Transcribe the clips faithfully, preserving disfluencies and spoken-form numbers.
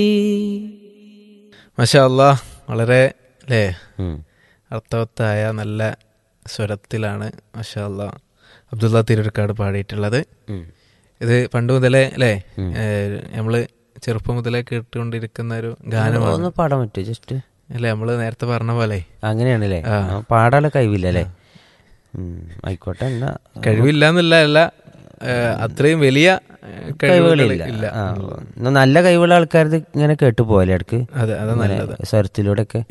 മാഷാ അല്ലാഹ്, വളരെ അല്ലേ അർത്ഥവത്തായ നല്ല സ്വരത്തിലാണ് മാഷാ അല്ലാഹ് അബ്ദുള്ള തിരൂർക്കാട് പാടിയിട്ടുള്ളത്. ഇത് പണ്ട് മുതലേ അല്ലേ നമ്മള് ചെറുപ്പം മുതലേ കേട്ടുകൊണ്ടിരിക്കുന്ന ഒരു ഗാനമാണ്. പാടാൻ പറ്റുമോ ജസ്റ്റ്? അല്ലേ, നമ്മള് നേരത്തെ പറഞ്ഞ പോലെ അങ്ങനെയാണല്ലേ, പാടാനുള്ള കഴിവില്ലല്ലേ? ആയിക്കോട്ടെ, എന്നാ കഴിവില്ല എന്നല്ല, അല്ല അത്രയും വലിയ കഴിവുകളില്ല. നല്ല കഴിവുള്ള ആൾക്കാരത് ഇങ്ങനെ കേട്ടു പോലെ ഇടക്ക് സ്വരത്തിലൂടെ ഒക്കെ.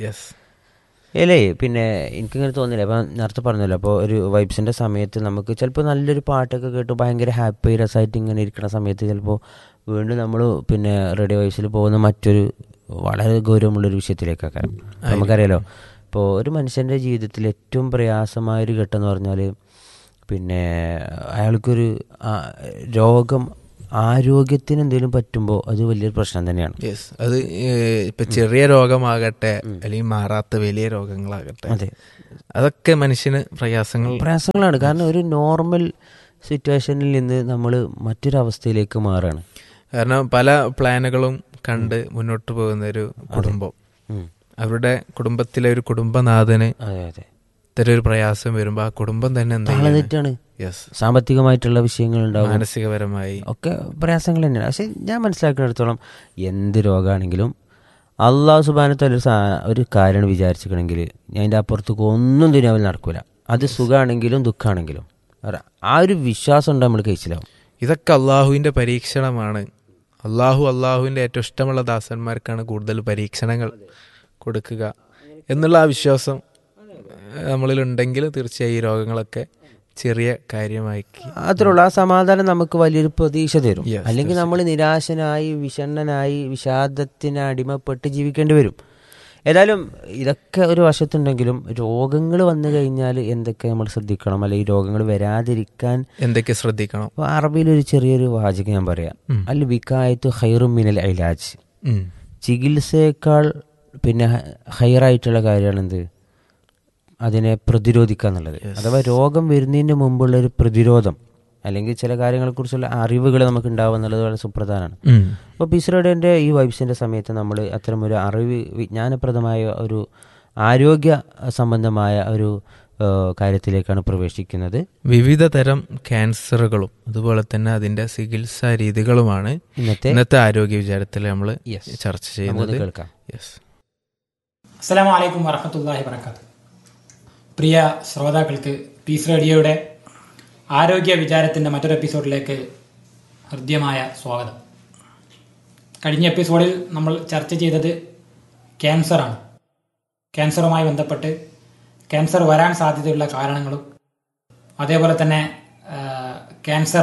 ഏലേ പിന്നെ എനിക്കിങ്ങനെ തോന്നില്ല. അപ്പം നേരത്തെ പറഞ്ഞല്ലോ, അപ്പോൾ ഒരു വൈബ്സിൻ്റെ സമയത്ത് നമുക്ക് ചിലപ്പോൾ നല്ലൊരു പാട്ടൊക്കെ കേട്ട് ഭയങ്കര ഹാപ്പി രസമായിട്ട് ഇങ്ങനെ ഇരിക്കുന്ന സമയത്ത് ചിലപ്പോൾ വീണ്ടും നമ്മൾ പിന്നെ റേഡിയോ വൈബ്സിൽ പോകുന്ന മറ്റൊരു വളരെ ഗൗരവമുള്ളൊരു വിഷയത്തിലേക്കൊക്കെ നമുക്കറിയാലോ. ഇപ്പോൾ ഒരു മനുഷ്യൻ്റെ ജീവിതത്തിൽ ഏറ്റവും പ്രയാസമായൊരു ഘട്ടം എന്ന് പറഞ്ഞാൽ പിന്നെ അയാൾക്കൊരു രോഗം, ആരോഗ്യത്തിന് എന്തെങ്കിലും പറ്റുമ്പോൾ അത് വലിയൊരു പ്രശ്നം തന്നെയാണ്. യെസ്, അത് ഇപ്പം ചെറിയ രോഗമാകട്ടെ അല്ലെങ്കിൽ മാറാത്ത വലിയ രോഗങ്ങളാകട്ടെ, അതെ, അതൊക്കെ മനുഷ്യന് പ്രയാസങ്ങൾ പ്രയാസങ്ങളാണ്. കാരണം ഒരു നോർമൽ സിറ്റുവേഷനിൽ നിന്ന് നമ്മൾ മറ്റൊരവസ്ഥയിലേക്ക് മാറുകയാണ്. കാരണം പല പ്ലാനുകളും കണ്ട് മുന്നോട്ട് പോകുന്ന ഒരു കുടുംബം, അവരുടെ കുടുംബത്തിലെ ഒരു കുടുംബനാഥന് ഇത്തരം ഒരു പ്രയാസം വരുമ്പോൾ ആ കുടുംബം തന്നെ തെറ്റാണ്. സാമ്പത്തികമായിട്ടുള്ള വിഷയങ്ങളുണ്ടാവും, മാനസികപരമായി ഒക്കെ പ്രയാസങ്ങൾ തന്നെയാണ്. പക്ഷെ ഞാൻ മനസ്സിലാക്കുന്നിടത്തോളം എന്ത് രോഗമാണെങ്കിലും അള്ളാഹു സുബ്ഹാനഹു വ തആല ഒരു കാര്യം വിചാരിച്ചിട്ടുണ്ടെങ്കിൽ ഞാൻ അതിൻ്റെ അപ്പുറത്തേക്ക് ഒന്നും ദുനിയാവിൽ നടക്കൂല. അത് സുഖമാണെങ്കിലും ദുഃഖമാണെങ്കിലും ആ ഒരു വിശ്വാസം ഉണ്ട് നമ്മൾ കഴിച്ചിലാവും. ഇതൊക്കെ അള്ളാഹുവിൻ്റെ പരീക്ഷണമാണ്. അള്ളാഹു അള്ളാഹുവിൻ്റെ ഏറ്റവും ഇഷ്ടമുള്ള ദാസന്മാർക്കാണ് കൂടുതൽ പരീക്ഷണങ്ങൾ കൊടുക്കുക എന്നുള്ള ആ വിശ്വാസം നമ്മളിലുണ്ടെങ്കിൽ തീർച്ചയായും ഈ രോഗങ്ങളൊക്കെ ചെറിയ കാര്യമായി അത്രയുള്ള ആ സമാധാനം നമുക്ക് വലിയൊരു പ്രതീക്ഷ തരും. അല്ലെങ്കിൽ നമ്മൾ നിരാശനായി വിഷണ്ണനായി വിഷാദത്തിന് അടിമപ്പെട്ട് ജീവിക്കേണ്ടി വരും. ഏതായാലും ഇതൊക്കെ ഒരു വശത്തുണ്ടെങ്കിലും രോഗങ്ങൾ വന്നു കഴിഞ്ഞാൽ എന്തൊക്കെ നമ്മൾ ശ്രദ്ധിക്കണം, അല്ലെങ്കിൽ രോഗങ്ങൾ വരാതിരിക്കാൻ എന്തൊക്കെ ശ്രദ്ധിക്കണം. അപ്പോൾ അറബിയിലൊരു ചെറിയൊരു വാചകം ഞാൻ പറയാം. അൽ വികായത്തു ഖൈറും മിനൽ ഇലാജ്. ചികിത്സയേക്കാൾ പിന്നെ ഹൈറായിട്ടുള്ള കാര്യമാണ് എന്ത്? അതിനെ പ്രതിരോധിക്കുക എന്നുള്ളത്. അഥവാ രോഗം വരുന്നതിന് മുമ്പുള്ള ഒരു പ്രതിരോധം അല്ലെങ്കിൽ ചില കാര്യങ്ങളെക്കുറിച്ചുള്ള അറിവുകൾ നമുക്ക് ഉണ്ടാവുക എന്നുള്ളത് വളരെ സുപ്രധാനമാണ്. അപ്പോൾ പിസ്റേഡിൻ്റെ ഈ വൈബ്സിൻ്റെ സമയത്ത് നമ്മൾ അത്തരമൊരു അറിവ് വിജ്ഞാനപ്രദമായ ഒരു ആരോഗ്യ സംബന്ധമായ ഒരു കാര്യത്തിലേക്കാണ് പ്രവേശിക്കുന്നത്. വിവിധ തരം ക്യാൻസറുകളും അതുപോലെ തന്നെ അതിൻ്റെ ചികിത്സാ രീതികളുമാണ് ഇന്നത്തെ ഇന്നത്തെ ആരോഗ്യ വിചാരത്തിൽ നമ്മൾ ചർച്ച ചെയ്യുന്നത്. കേൾക്കാം. അസ്സലാമു അലൈക്കും വറഹ്മത്തുള്ളാഹി വബറകാതുഹു. പ്രിയ ശ്രോതാക്കൾക്ക് പീസ് റേഡിയോയുടെ ആരോഗ്യ വിചാരത്തിൻ്റെ മറ്റൊരു എപ്പിസോഡിലേക്ക് ഹൃദ്യമായ സ്വാഗതം. കഴിഞ്ഞ എപ്പിസോഡിൽ നമ്മൾ ചർച്ച ചെയ്തത് ക്യാൻസറാണ്. ക്യാൻസറുമായി ബന്ധപ്പെട്ട് ക്യാൻസർ വരാൻ സാധ്യതയുള്ള കാരണങ്ങളും അതേപോലെ തന്നെ ക്യാൻസർ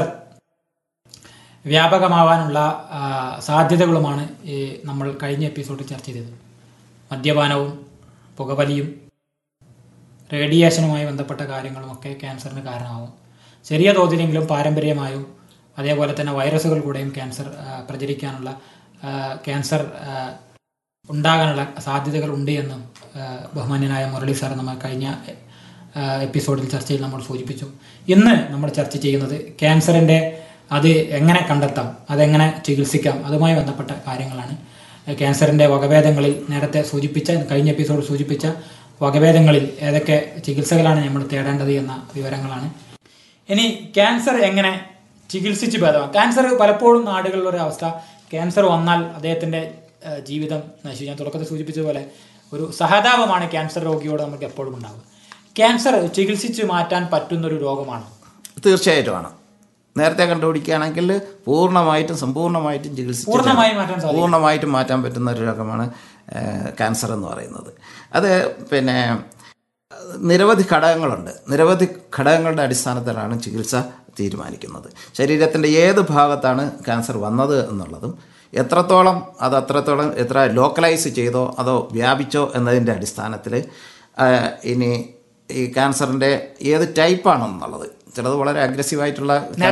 വ്യാപകമാവാനുള്ള സാധ്യതകളുമാണ് ഈ നമ്മൾ കഴിഞ്ഞ എപ്പിസോഡിൽ ചർച്ച ചെയ്തത്. മദ്യപാനവും പുകവലിയും റേഡിയേഷനുമായി ബന്ധപ്പെട്ട കാര്യങ്ങളുമൊക്കെ ക്യാൻസറിന് കാരണമാവും. ചെറിയ തോതിലെങ്കിലും പാരമ്പര്യമായും അതേപോലെ തന്നെ വൈറസുകൾ കൂടെയും ക്യാൻസർ പ്രചരിക്കാനുള്ള ക്യാൻസർ ഉണ്ടാകാനുള്ള സാധ്യതകൾ ഉണ്ട് എന്നും ബഹുമാന്യനായ മുരളി സാർ നമ്മൾ കഴിഞ്ഞ എപ്പിസോഡിൽ ചർച്ചയിൽ നമ്മൾ സൂചിപ്പിച്ചു. ഇന്ന് നമ്മൾ ചർച്ച ചെയ്യുന്നത് ക്യാൻസറിൻ്റെ അത് എങ്ങനെ കണ്ടെത്താം, അതെങ്ങനെ ചികിത്സിക്കാം, അതുമായി ബന്ധപ്പെട്ട കാര്യങ്ങളാണ്. ക്യാൻസറിൻ്റെ വകഭേദങ്ങളിൽ നേരത്തെ സൂചിപ്പിച്ച കഴിഞ്ഞ എപ്പിസോഡ് സൂചിപ്പിച്ച വകഭേദങ്ങളിൽ ഏതൊക്കെ ചികിത്സകളാണ് നമ്മൾ തേടേണ്ടത് എന്ന വിവരങ്ങളാണ്. ഇനി ക്യാൻസർ എങ്ങനെ ചികിത്സിച്ച് ഭേദമാക്കാം. ക്യാൻസർ പലപ്പോഴും നാടുകളിലൊരു അവസ്ഥ, ക്യാൻസർ വന്നാൽ അദ്ദേഹത്തിൻ്റെ ജീവിതം നശിച്ചു. ഞാൻ തുടക്കത്തിൽ സൂചിപ്പിച്ചതുപോലെ ഒരു സഹതാപമാണ് ക്യാൻസർ രോഗിയോട് നമുക്ക് എപ്പോഴും ഉണ്ടാകും. ക്യാൻസർ ചികിത്സിച്ച് മാറ്റാൻ പറ്റുന്നൊരു രോഗമാണ്? തീർച്ചയായിട്ടുമാണ്. നേരത്തെ കണ്ടുപിടിക്കുകയാണെങ്കിൽ പൂർണ്ണമായിട്ടും സമ്പൂർണ്ണമായിട്ടും ചികിത്സിച്ച് പൂർണ്ണമായും മാറ്റാൻ പൂർണ്ണമായിട്ടും മാറ്റാൻ പറ്റുന്ന ഒരു രോഗമാണ് ക്യാൻസർ എന്ന് പറയുന്നത്. അത് പിന്നെ നിരവധി ഘടകങ്ങളുണ്ട്. നിരവധി ഘടകങ്ങളുടെ അടിസ്ഥാനത്തിലാണ് ചികിത്സ തീരുമാനിക്കുന്നത്. ശരീരത്തിൻ്റെ ഏത് ഭാഗത്താണ് ക്യാൻസർ വന്നത് എന്നുള്ളതും എത്രത്തോളം അത് അത്രത്തോളം എത്ര ലോക്കലൈസ് ചെയ്തോ അതോ വ്യാപിച്ചോ എന്നതിൻ്റെ അടിസ്ഥാനത്തിൽ ഇനി ഈ ക്യാൻസറിൻ്റെ ഏത് ടൈപ്പാണെന്നുള്ളത്, ചിലത് വളരെ അഗ്രസീവായിട്ടുള്ള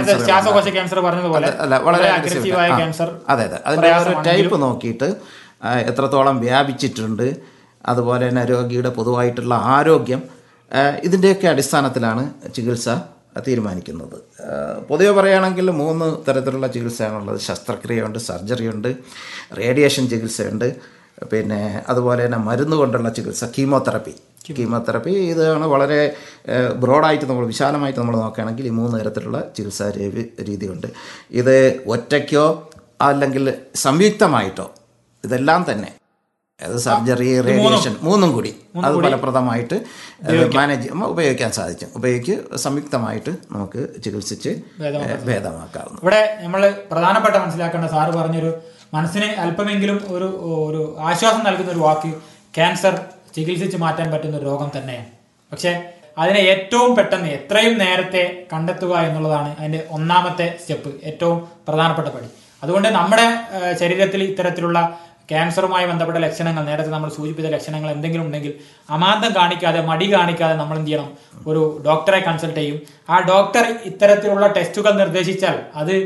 അല്ല വളരെ അഗ്രസീവ് അതെ അതെ അതിൻ്റെ ഒരു ടൈപ്പ് നോക്കിയിട്ട് എത്രത്തോളം വ്യാപിച്ചിട്ടുണ്ട്, അതുപോലെ തന്നെ രോഗിയുടെ പൊതുവായിട്ടുള്ള ആരോഗ്യം, ഇതിൻ്റെയൊക്കെ അടിസ്ഥാനത്തിലാണ് ചികിത്സ തീരുമാനിക്കുന്നത്. പൊതുവെ പറയുകയാണെങ്കിൽ മൂന്ന് തരത്തിലുള്ള ചികിത്സയാണുള്ളത്. ശസ്ത്രക്രിയയുണ്ട്, സർജറിയുണ്ട്, റേഡിയേഷൻ ചികിത്സയുണ്ട്, പിന്നെ അതുപോലെ തന്നെ മരുന്ന് കൊണ്ടുള്ള ചികിത്സ, കീമോതെറപ്പി. കീമോതെറപ്പി ഇതാണ് വളരെ ബ്രോഡായിട്ട് നമ്മൾ വിശാലമായിട്ട് നമ്മൾ നോക്കുകയാണെങ്കിൽ ഈ മൂന്ന് തരത്തിലുള്ള ചികിത്സാ രീതിയുണ്ട്. ഇത് ഒറ്റയ്ക്കോ അല്ലെങ്കിൽ സംയുക്തമായിട്ടോ ഇതെല്ലാം തന്നെ, അത് സർജറി, റേഡിയേഷൻ മൂന്നും കൂടി അത് ഫലപ്രദമായിട്ട് മാനേജ് ഉപയോഗിക്കാൻ സാധിക്കും. ഉപയോഗിക്ക് സംയുക്തമായിട്ട് നമുക്ക് ചികിത്സിച്ച് ഭേദമാക്കാവുന്നു. ഇവിടെ നമ്മൾ പ്രധാനപ്പെട്ട മനസ്സിലാക്കേണ്ട, സാറ് പറഞ്ഞൊരു മനസ്സിന് അല്പമെങ്കിലും ഒരു ഒരു ആശ്വാസം നൽകുന്ന ഒരു വാക്ക്, ക്യാൻസർ ചികിത്സിച്ച് മാറ്റാൻ പറ്റുന്ന ഒരു രോഗം തന്നെയാണ്. പക്ഷെ അതിനെ ഏറ്റവും പെട്ടെന്ന് എത്രയും നേരത്തെ കണ്ടെത്തുക എന്നുള്ളതാണ് അതിന്റെ ഒന്നാമത്തെ സ്റ്റെപ്പ്, ഏറ്റവും പ്രധാനപ്പെട്ട പടി. അതുകൊണ്ട് നമ്മുടെ ശരീരത്തിൽ ഇത്തരത്തിലുള്ള ക്യാൻസറുമായി ബന്ധപ്പെട്ട ലക്ഷണങ്ങൾ, നേരത്തെ നമ്മൾ സൂചിപ്പിച്ച ലക്ഷണങ്ങൾ എന്തെങ്കിലും ഉണ്ടെങ്കിൽ അമാന്തം കാണിക്കാതെ, മടി കാണിക്കാതെ നമ്മൾ എന്ത് ചെയ്യണം, ഒരു ഡോക്ടറെ കൺസൾട്ട് ചെയ്യും. ആ ഡോക്ടർ ഇത്തരത്തിലുള്ള ടെസ്റ്റുകൾ നിർദ്ദേശിച്ചാൽ അത്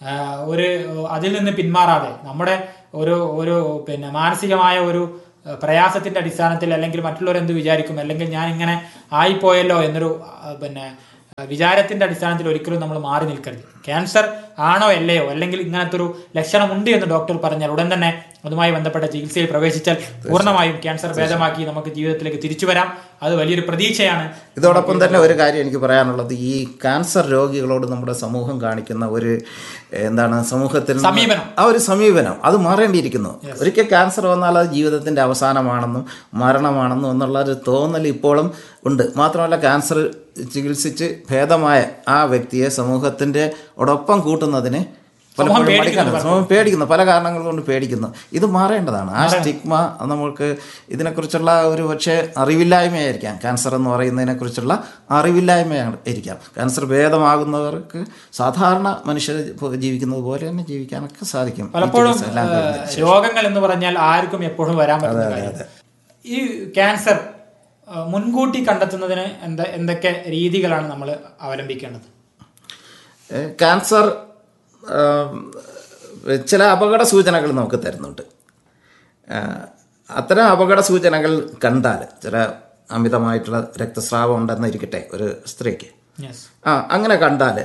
ഒരു അതിൽ നിന്ന് പിന്മാറാതെ നമ്മുടെ ഒരു ഒരു പിന്നെ മാനസികമായ ഒരു പ്രയാസത്തിന്റെ അടിസ്ഥാനത്തിൽ, അല്ലെങ്കിൽ മറ്റുള്ളവർ എന്ത് വിചാരിക്കും, അല്ലെങ്കിൽ ഞാൻ ഇങ്ങനെ ആയിപ്പോയല്ലോ എന്നൊരു പിന്നെ വിചാരത്തിന്റെ അടിസ്ഥാനത്തിൽ ഒരിക്കലും നമ്മൾ മാറി നിൽക്കരുത്. ക്യാൻസർ ആണോ അല്ലയോ, അല്ലെങ്കിൽ ഇങ്ങനത്തെ ഒരു ലക്ഷണമുണ്ട് എന്ന് ഡോക്ടർ പറഞ്ഞാൽ ഉടൻ തന്നെ അതുമായി ബന്ധപ്പെട്ട ചികിത്സയിൽ പ്രവേശിച്ചാൽ പൂർണ്ണമായും ക്യാൻസർ ഭേദമാക്കി നമുക്ക് ജീവിതത്തിലേക്ക് തിരിച്ചു വരാം. അത് വലിയൊരു പ്രതീക്ഷയാണ്. ഇതോടൊപ്പം തന്നെ ഒരു കാര്യം എനിക്ക് പറയാനുള്ളത്, ഈ ക്യാൻസർ രോഗികളോട് നമ്മുടെ സമൂഹം കാണിക്കുന്ന ഒരു എന്താണ് സമൂഹത്തിൽ സമീപനം, ആ ഒരു സമീപനം അത് മാറേണ്ടിയിരിക്കുന്നു. ഒരിക്കൽ ക്യാൻസർ വന്നാൽ അത് ജീവിതത്തിന്റെ അവസാനമാണെന്നും മരണമാണെന്നും എന്നുള്ള ഒരു തോന്നൽ ഇപ്പോഴും ഉണ്ട്. മാത്രമല്ല, ക്യാൻസർ ചികിത്സിച്ച് ഭേദമായ ആ വ്യക്തിയെ സമൂഹത്തിന്റെ ഒടൊപ്പം കൂട്ടുന്നതിന് പലപ്പോഴും സമൂഹം പേടിക്കുന്നു, പല കാരണങ്ങൾ കൊണ്ട് പേടിക്കുന്നു. ഇത് മാറേണ്ടതാണ്. ആ സ്റ്റിഗ്മ നമ്മൾക്ക് ഇതിനെക്കുറിച്ചുള്ള ഒരു പക്ഷേ അറിവില്ലായ്മയായിരിക്കാം. ക്യാൻസർ എന്ന് പറയുന്നതിനെ കുറിച്ചുള്ള അറിവില്ലായ്മയായിരിക്കാം. ക്യാൻസർ ഭേദമാകുന്നവർക്ക് സാധാരണ മനുഷ്യർ ജീവിക്കുന്നത് പോലെ തന്നെ ജീവിക്കാനൊക്കെ സാധിക്കും. പലപ്പോഴും രോഗങ്ങൾ എന്ന് പറഞ്ഞാൽ ആർക്കും എപ്പോഴും വരാൻ പറ്റുന്ന ഈ ക്യാൻസർ മുൻകൂട്ടി കണ്ടെത്തുന്നതിന് എന്താ എന്തൊക്കെ രീതികളാണ് നമ്മൾ അവലംബിക്കേണ്ടത്? ക്യാൻസർ ചില അപകട സൂചനകൾ നമുക്ക് തരുന്നുണ്ട്. അത്തരം അപകട സൂചനകൾ കണ്ടാൽ, ചില അമിതമായിട്ടുള്ള രക്തസ്രാവം ഉണ്ടെന്നിരിക്കട്ടെ ഒരു സ്ത്രീക്ക്, ആ അങ്ങനെ കണ്ടാൽ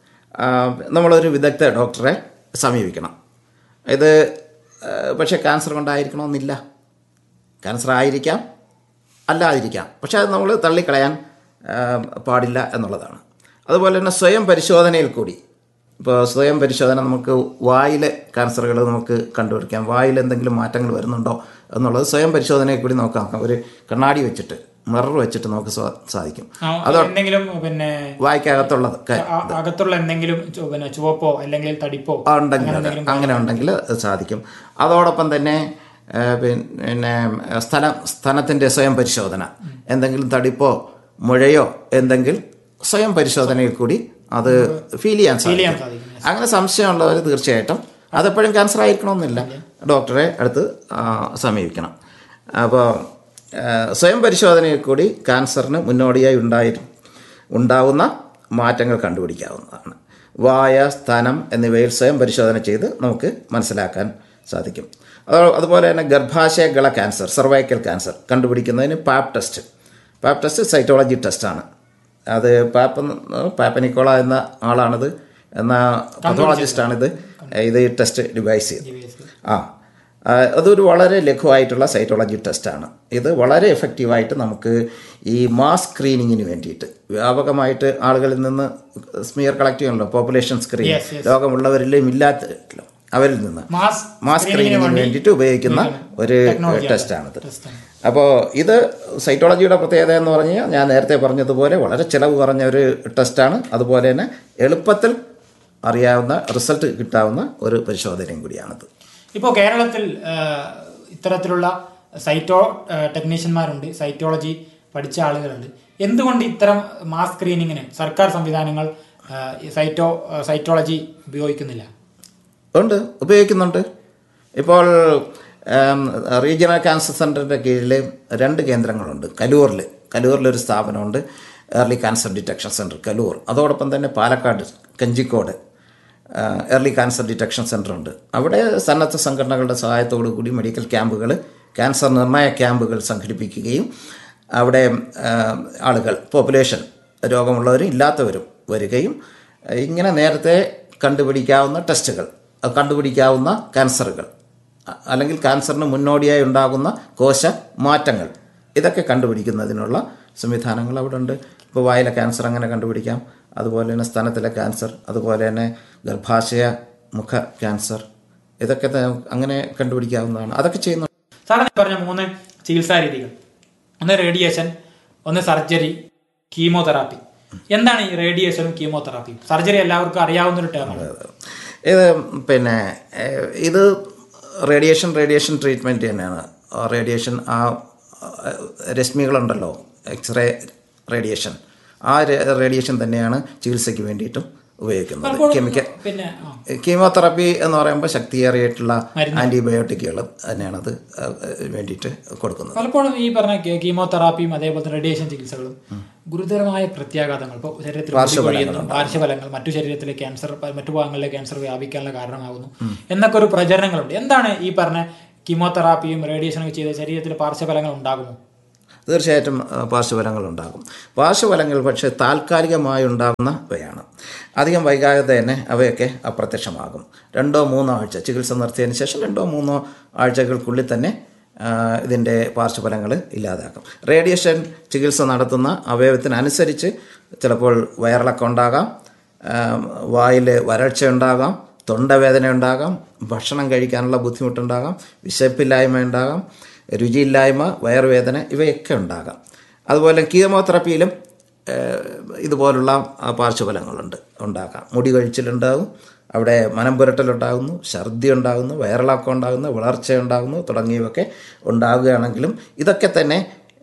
നമ്മളൊരു വിദഗ്ധ ഡോക്ടറെ സമീപിക്കണം. ഇത് പക്ഷേ ക്യാൻസർ കൊണ്ടായിരിക്കണമെന്നില്ല. ക്യാൻസർ ആയിരിക്കാം, അല്ലാതിരിക്കാം. പക്ഷെ അത് നമ്മൾ തള്ളിക്കളയാൻ പാടില്ല എന്നുള്ളതാണ്. അതുപോലെ തന്നെ സ്വയം പരിശോധനയിൽ കൂടി, ഇപ്പോൾ സ്വയം പരിശോധന നമുക്ക് വായിലെ ക്യാൻസറുകൾ നമുക്ക് കണ്ടുപിടിക്കാം. വായിൽ എന്തെങ്കിലും മാറ്റങ്ങൾ വരുന്നുണ്ടോ എന്നുള്ളത് സ്വയം പരിശോധനയിൽ കൂടി നോക്കാം. ഒരു കണ്ണാടി വെച്ചിട്ട്, മിറർ വെച്ചിട്ട് നമുക്ക് സാധിക്കും. അതെന്തെങ്കിലും പിന്നെ വായിക്കകത്തുള്ളത് അകത്തുള്ള എന്തെങ്കിലും പിന്നെ ചുവപ്പോ അല്ലെങ്കിൽ തടിപ്പോ ഉണ്ടെങ്കിൽ, അങ്ങനെ ഉണ്ടെങ്കിൽ സാധിക്കും. അതോടൊപ്പം തന്നെ പിന്നെ സ്ഥലം സ്ഥലത്തിൻ്റെ സ്വയം പരിശോധന, എന്തെങ്കിലും തടിപ്പോ മുഴയോ എന്തെങ്കിലും സ്വയം പരിശോധനയിൽ കൂടി അത് ഫീൽ ചെയ്യാൻ സാധിക്കും. അങ്ങനെ സംശയമുള്ളവർ തീർച്ചയായിട്ടും, അതെപ്പോഴും ക്യാൻസർ ആയിരിക്കണമെന്നില്ല, ഡോക്ടറെ അടുത്ത് സമീപിക്കണം. അപ്പോൾ സ്വയം പരിശോധനയിൽ കൂടി ക്യാൻസറിന് മുന്നോടിയായി ഉണ്ടായി ഉണ്ടാവുന്ന മാറ്റങ്ങൾ കണ്ടുപിടിക്കാവുന്നതാണ്. വായ, സ്ഥാനം എന്നിവയിൽ സ്വയം പരിശോധന ചെയ്ത് നമുക്ക് മനസ്സിലാക്കാൻ സാധിക്കും. അതുപോലെ തന്നെ ഗർഭാശയഗള cancer, cervical cancer കണ്ടുപിടിക്കുന്നതിന് പാപ്പ് test. പാപ്പ് test cytology ടെസ്റ്റാണ്. അത് പാപ്പ പാപ്പനിക്കോള എന്ന ആളാണിത്, എന്ന പത്തോളജിസ്റ്റാണിത് ഇത് ടെസ്റ്റ് ഡിവൈസ് ചെയ്തത്. ആ അതൊരു വളരെ ലഘുവായിട്ടുള്ള സൈറ്റോളജി ടെസ്റ്റാണ്. ഇത് വളരെ എഫക്റ്റീവായിട്ട് നമുക്ക് ഈ മാസ് സ്ക്രീനിങ്ങിന് വേണ്ടിയിട്ട്, വ്യാപകമായിട്ട് ആളുകളിൽ നിന്ന് സ്മിയർ കളക്ട് ചെയ്യണമല്ലോ, പോപ്പുലേഷൻ സ്ക്രീൻ, രോഗമുള്ളവരിലും ഇല്ലാത്തല്ലോ അവരിൽ നിന്ന് മാസ് സ്ക്രീനിങ്ങിന് വേണ്ടിയിട്ട് ഉപയോഗിക്കുന്ന ഒരു ടെസ്റ്റാണിത്. അപ്പോൾ ഇത് സൈറ്റോളജിയുടെ പ്രത്യേകത എന്ന് പറഞ്ഞാൽ ഞാൻ നേരത്തെ പറഞ്ഞതുപോലെ വളരെ ചിലവ് കുറഞ്ഞ ഒരു ടെസ്റ്റാണ്. അതുപോലെ തന്നെ എളുപ്പത്തിൽ അറിയാവുന്ന റിസൾട്ട് കിട്ടാവുന്ന ഒരു പരിശോധനയും കൂടിയാണിത്. ഇപ്പോൾ കേരളത്തിൽ ഇത്തരത്തിലുള്ള സൈറ്റോ ടെക്നീഷ്യന്മാരുണ്ട്, സൈറ്റോളജി പഠിച്ച ആളുകളുണ്ട്. എന്തുകൊണ്ട് ഇത്തരം മാസ് സ്ക്രീനിങ്ങിന് സർക്കാർ സംവിധാനങ്ങൾ സൈറ്റോ സൈറ്റോളജി ഉപയോഗിക്കുന്നില്ല? ഉണ്ട്, ഉപയോഗിക്കുന്നുണ്ട്. ഇപ്പോൾ റീജിയണൽ ക്യാൻസർ സെൻ്ററിൻ്റെ കീഴിൽ രണ്ട് കേന്ദ്രങ്ങളുണ്ട്. കലൂറിൽ കലൂരിലൊരു സ്ഥാപനമുണ്ട്, early cancer detection centre Kaloor. അതോടൊപ്പം തന്നെ Palakkad Kanjikode early cancer detection centre ഉണ്ട്. അവിടെ സന്നദ്ധ സംഘടനകളുടെ സഹായത്തോടു കൂടി മെഡിക്കൽ ക്യാമ്പുകൾ, ക്യാൻസർ നിർണയ ക്യാമ്പുകൾ സംഘടിപ്പിക്കുകയും അവിടെ ആളുകൾ, പോപ്പുലേഷൻ, രോഗമുള്ളവരും ഇല്ലാത്തവരും വരികയും ഇങ്ങനെ നേരത്തെ കണ്ടുപിടിക്കാവുന്ന ടെസ്റ്റുകൾ, കണ്ടുപിടിക്കാവുന്ന ക്യാൻസറുകൾ അല്ലെങ്കിൽ ക്യാൻസറിന് മുന്നോടിയായി ഉണ്ടാകുന്ന കോശ മാറ്റങ്ങൾ, ഇതൊക്കെ കണ്ടുപിടിക്കുന്നതിനുള്ള സംവിധാനങ്ങൾ അവിടെ ഉണ്ട്. ഇപ്പോൾ വായിലെ ക്യാൻസർ അങ്ങനെ കണ്ടുപിടിക്കാം, അതുപോലെ തന്നെ സ്തനത്തിലെ ക്യാൻസർ, അതുപോലെ തന്നെ ഗർഭാശയ മുഖ ക്യാൻസർ, ഇതൊക്കെ അങ്ങനെ കണ്ടുപിടിക്കാവുന്നതാണ്. അതൊക്കെ ചെയ്യുന്നു. സാധാരണ പറഞ്ഞ മൂന്ന് ചികിത്സാ രീതികൾ, ഒന്ന് റേഡിയേഷൻ, ഒന്ന് സർജറി, കീമോതെറാപ്പി. എന്താണ് ഈ റേഡിയേഷനും കീമോതെറാപ്പിയും? സർജറി എല്ലാവർക്കും അറിയാവുന്ന ഒരു ടേമാണ്. ഇത് പിന്നെ ഇത് റേഡിയേഷൻ റേഡിയേഷൻ ട്രീറ്റ്മെൻറ്റ് തന്നെയാണ്. റേഡിയേഷൻ ആ രശ്മികളുണ്ടല്ലോ, എക്സ്റേ റേഡിയേഷൻ, ആ റേഡിയേഷൻ തന്നെയാണ് ചികിത്സയ്ക്ക് വേണ്ടിയിട്ടും ഉപയോഗിക്കുന്നത്. കെമിക്കൽ കീമോതെറാപ്പി എന്ന് പറയുമ്പോൾ ശക്തിയേറിയിട്ടുള്ള ആന്റിബയോട്ടിക്കുകൾ തന്നെയാണ് അത് വേണ്ടിയിട്ട് കൊടുക്കുന്നത്. പലപ്പോഴും ഈ പറഞ്ഞ കീമോതെറാപ്പിയും അതേപോലെ റേഡിയേഷൻ ചികിത്സകളും ഗുരുതരമായ പ്രത്യാഘാതങ്ങൾ, ഇപ്പോൾ ശരീരത്തിൽ പാർശ്വഫലങ്ങൾ, മറ്റു ശരീരത്തിലെ ക്യാൻസർ, മറ്റു ഭാഗങ്ങളിലെ ക്യാൻസർ വ്യാപിക്കാനുള്ള കാരണമാകുന്നു എന്നൊക്കെ ഒരു പ്രചരണങ്ങളുണ്ട്. എന്താണ് ഈ പറഞ്ഞ കീമോതെറാപ്പിയും റേഡിയേഷനും ചെയ്ത ശരീരത്തിൽ പാർശ്വഫലങ്ങൾ ഉണ്ടാകുമോ? തീർച്ചയായിട്ടും പാർശ്വഫലങ്ങൾ ഉണ്ടാകും. പാർശ്വഫലങ്ങൾ പക്ഷേ താൽക്കാലികമായി ഉണ്ടാകുന്നവയാണ്. അധികം വൈകാതെ തന്നെ അവയൊക്കെ അപ്രത്യക്ഷമാകും. രണ്ടോ മൂന്നോ ആഴ്ച ചികിത്സ നിർത്തിയതിന് ശേഷം രണ്ടോ മൂന്നോ ആഴ്ചകൾക്കുള്ളിൽ തന്നെ ഇതിൻ്റെ പാർശ്വഫലങ്ങൾ ഇല്ലാതാക്കും. റേഡിയേഷൻ ചികിത്സ നടത്തുന്ന അവയവത്തിനനുസരിച്ച് ചിലപ്പോൾ വയറിളക്കം ഉണ്ടാകാം, വായിൽ വരൾച്ച ഉണ്ടാകാം, തൊണ്ടവേദന ഉണ്ടാകാം, ഭക്ഷണം കഴിക്കാനുള്ള ബുദ്ധിമുട്ടുണ്ടാകാം, വിശപ്പില്ലായ്മ ഉണ്ടാകാം, രുചിയില്ലായ്മ, വയറുവേദന, ഇവയൊക്കെ ഉണ്ടാകാം. അതുപോലെ കീമോതെറാപ്പിയിലും ഇതുപോലുള്ള പാർശ്വഫലങ്ങളുണ്ട് ഉണ്ടാകാം. മുടി കൊഴിച്ചിലുണ്ടാകും, അവിടെ മനം പുരട്ടലുണ്ടാകുന്നു, ഛർദി ഉണ്ടാകുന്നു, വയറിളക്കം ഉണ്ടാകുന്നു, വളർച്ച ഉണ്ടാകുന്നു, തുടങ്ങിയവയൊക്കെ ഉണ്ടാകുകയാണെങ്കിലും ഇതൊക്കെ തന്നെ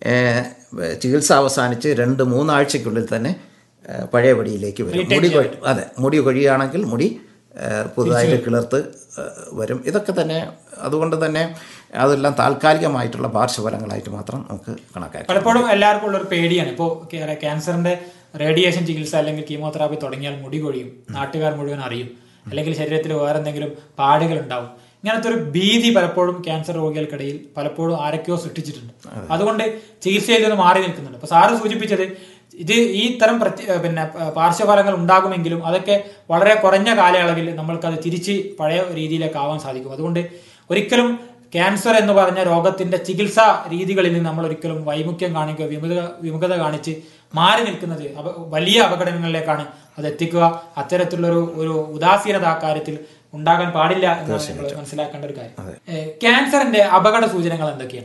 ചികിത്സ അവസാനിച്ച് രണ്ട് മൂന്നാഴ്ചയ്ക്കുള്ളിൽ തന്നെ പഴയപടിയിലേക്ക് വരും. മുടി കൊഴി അതെ മുടി കൊഴിയുകയാണെങ്കിൽ മുടി പുതുതായിട്ട് കിളിർത്ത് വരും. ഇതൊക്കെ തന്നെ അതുകൊണ്ട് തന്നെ അതെല്ലാം താൽക്കാലികമായിട്ടുള്ള പാർശ്വഫലങ്ങളായിട്ട് മാത്രം നമുക്ക് കണക്കാക്കാം. പലപ്പോഴും എല്ലാവർക്കും ഉള്ളൊരു പേടിയാണ്, ഇപ്പോൾ ക്യാൻസറിന്റെ റേഡിയേഷൻ ചികിത്സ അല്ലെങ്കിൽ കീമോതെറാപ്പി തുടങ്ങിയാൽ മുടി കൊഴിയും, നാട്ടുകാർ മുഴുവൻ അറിയും, അല്ലെങ്കിൽ ശരീരത്തിൽ വേറെ എന്തെങ്കിലും പാടുകൾ ഉണ്ടാവും. ഇങ്ങനത്തെ ഒരു ഭീതി പലപ്പോഴും ക്യാൻസർ രോഗികൾക്കിടയിൽ പലപ്പോഴും ആരൊക്കെയോ സൃഷ്ടിച്ചിട്ടുണ്ട്. അതുകൊണ്ട് ചികിത്സയിൽ നിന്ന് മാറി നിൽക്കുന്നുണ്ട്. അപ്പൊ സാറ് സൂചിപ്പിച്ചത് ഇത് ഈ തരം പിന്നെ പാർശ്വഫലങ്ങൾ ഉണ്ടാകുമെങ്കിലും അതൊക്കെ വളരെ കുറഞ്ഞ കാലയളവിൽ നമ്മൾക്കത് തിരിച്ച് പഴയ രീതിയിലേക്ക് ആവാൻ സാധിക്കും. അതുകൊണ്ട് ഒരിക്കലും ക്യാൻസർ എന്ന് പറഞ്ഞ രോഗത്തിന്റെ ചികിത്സാ രീതികളിൽ നിന്ന് നമ്മൾ ഒരിക്കലും വൈമുഖ്യം കാണിക്കുക, വിമുഖത വിമുഖത കാണിച്ച് മാറി നിൽക്കുന്നത് വലിയ അപകടങ്ങളിലേക്കാണ് അത് എത്തിക്കുക. അത്തരത്തിലുള്ളൊരു ഒരു ഉദാസീനത ആ കാര്യത്തിൽ ഉണ്ടാകാൻ പാടില്ല എന്നാണ് നമ്മൾ മനസ്സിലാക്കേണ്ട ഒരു കാര്യം. ക്യാൻസറിന്റെ അപകട സൂചനകൾ എന്തൊക്കെയാണ്?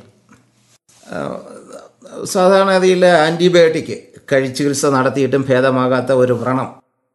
സാധാരണഗതിയിൽ ആന്റിബയോട്ടിക് കഴി ചികിത്സ നടത്തിയിട്ടും ഭേദമാകാത്ത ഒരു വ്രണം